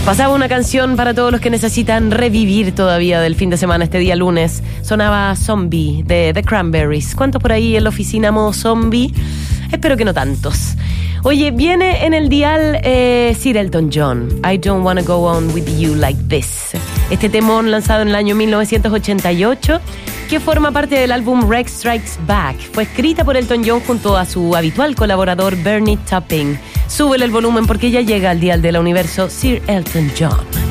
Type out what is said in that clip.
Pasaba una canción para todos los que necesitan revivir todavía del fin de semana, este día lunes. Sonaba Zombie de The Cranberries. ¿Cuántos por ahí en la oficina modo zombie? Espero que no tantos. Oye, viene en el dial Sir Elton John, I Don't Wanna Go On With You Like This. Este temón lanzado en el año 1988, que forma parte del álbum Rex Strikes Back. Fue escrita por Elton John junto a su habitual colaborador Bernie Taupin. Súbele el volumen porque ya llega al dial del universo Sir Elton John.